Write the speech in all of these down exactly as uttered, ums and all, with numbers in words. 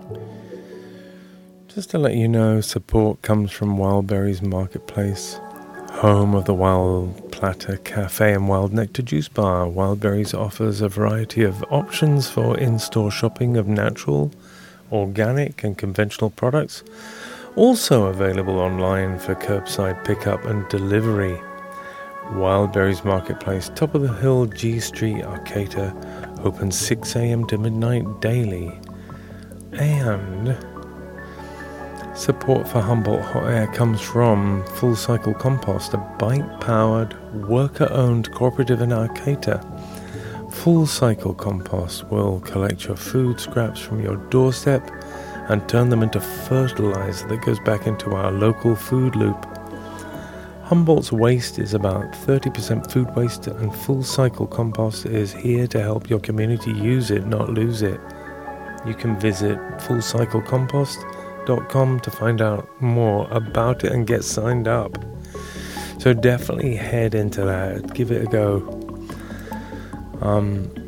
Just to let you know, support comes from Wildberries Marketplace, home of the Wild Platter Cafe and Wild Nectar Juice Bar. Wildberries offers a variety of options for in-store shopping of natural, organic and conventional products, also available online for curbside pickup and delivery. Wildberries Marketplace, top of the hill, G Street, Arcata, open six a.m. to midnight daily. And support for Humboldt Hot Air comes from Full Cycle Compost, a bike-powered, worker-owned cooperative in Arcata. Full Cycle Compost will collect your food scraps from your doorstep and turn them into fertilizer that goes back into our local food loop. Humboldt's waste is about thirty percent food waste, and Full Cycle Compost is here to help your community use it, not lose it. You can visit full cycle compost dot com to find out more about it and get signed up. So definitely head into that, give it a go. Um,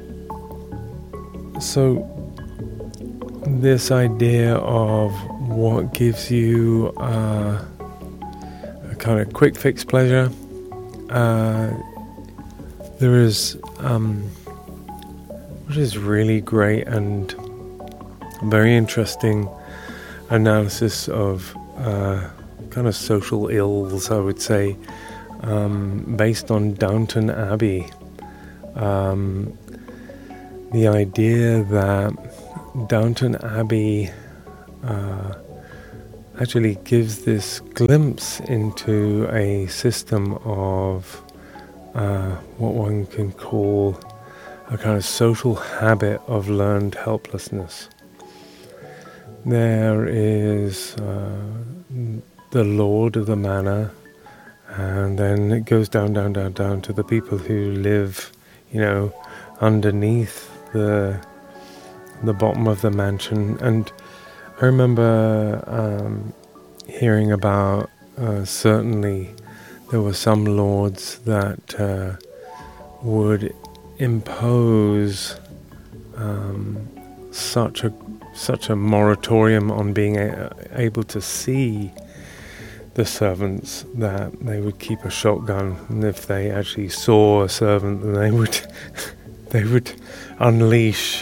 so this idea of what gives you uh, a kind of quick fix pleasure, uh, there is um, which is really great and very interesting analysis of uh, kind of social ills, I would say, um, based on Downton Abbey. Um, the idea that Downton Abbey uh, actually gives this glimpse into a system of uh, what one can call a kind of social habit of learned helplessness. There is uh, the lord of the manor, and then it goes down, down, down, down to the people who live, you know, underneath the the bottom of the mansion. And I remember um, hearing about uh, certainly there were some lords that uh, would impose um, such a such a moratorium on being a- able to see the servants that they would keep a shotgun, and if they actually saw a servant, then they would they would unleash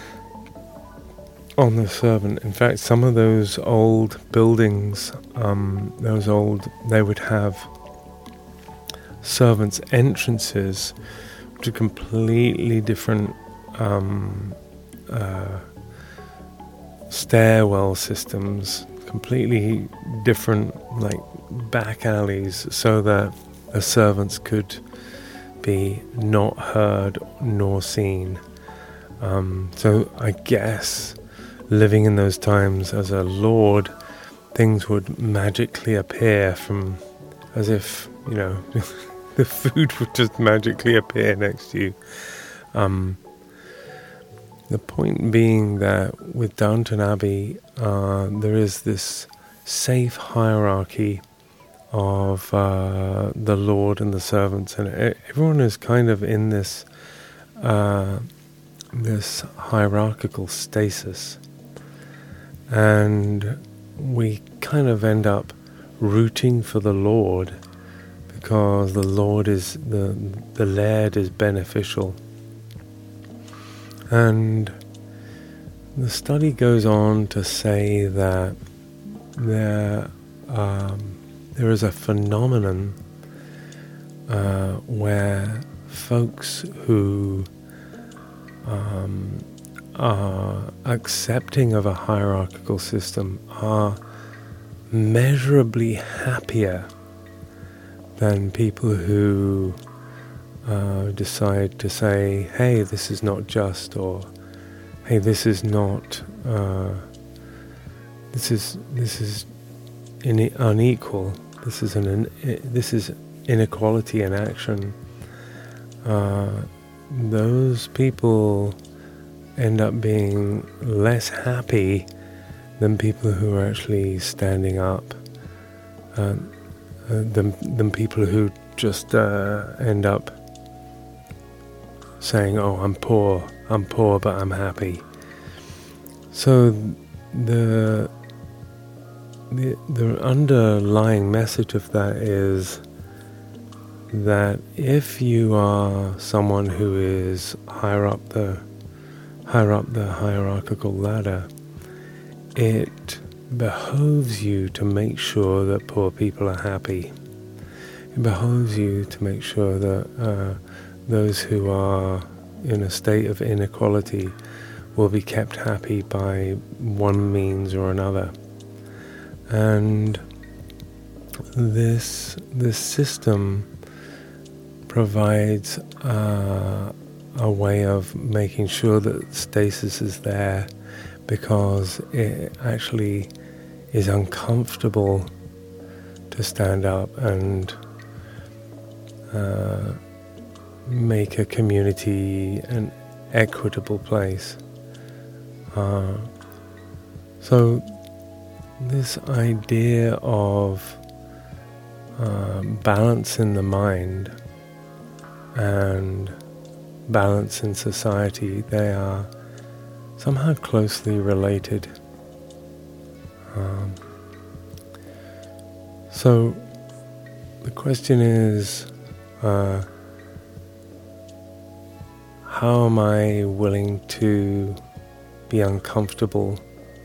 on the servant. In fact, some of those old buildings, um, those old, they would have servants' entrances, which are completely different um, uh, stairwell systems, completely different like back alleys, so that the servants could be not heard nor seen. Um, so I guess living in those times as a lord, things would magically appear from, as if, you know, the food would just magically appear next to you. Um, the point being that with Downton Abbey, uh, there is this safe hierarchy of uh, the lord and the servants, and everyone is kind of in this uh, this hierarchical stasis, and we kind of end up rooting for the lord because the lord is the the laird is beneficial. And the study goes on to say that there um, there is a phenomenon uh, where folks who um, are accepting of a hierarchical system are measurably happier than people who uh, decide to say, hey, this is not just, or hey, this is not, uh, this is this is in, unequal. This is an, an this is inequality in action. Uh, those people end up being less happy than people who are actually standing up, uh, uh, than than people who just uh, end up saying, "Oh, I'm poor, I'm poor, but I'm happy." So the the the underlying message of that is that if you are someone who is higher up the higher up the hierarchical ladder, it behoves you to make sure that poor people are happy. It behoves you to make sure that uh, those who are in a state of inequality will be kept happy by one means or another. And this this system provides uh, a way of making sure that stasis is there, because it actually is uncomfortable to stand up and uh, make a community an equitable place. Uh, so this idea of uh, balance in the mind and balance in society, they are somehow closely related. Um, so the question is, uh, how am I willing to be uncomfortable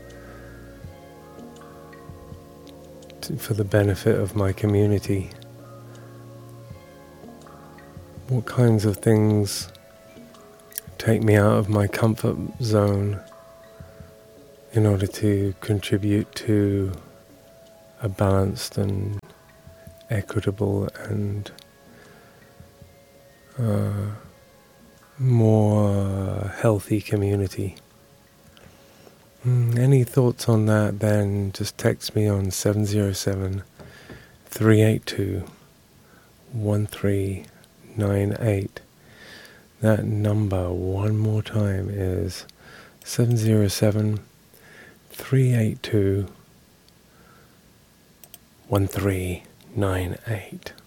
to, for the benefit of my community? What kinds of things take me out of my comfort zone in order to contribute to a balanced and equitable and uh, more healthy community? Mm, any thoughts on that, then just text me on seven zero seven, three eight two, one three nine eight. That number, one more time, is seven zero seven, three eight two, one three nine eight.